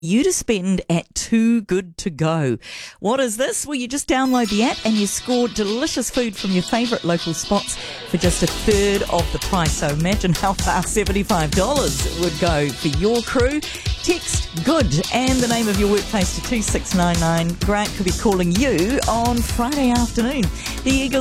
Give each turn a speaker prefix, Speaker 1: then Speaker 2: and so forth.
Speaker 1: you to spend at Too Good To Go. What is this? Well, you just download the app and you score delicious food from your favourite local spots for just a third of the price. So imagine how far $75 would go for your crew. Text GOOD and the name of your workplace to 2699. Grant could be calling you on Friday afternoon. The Eagles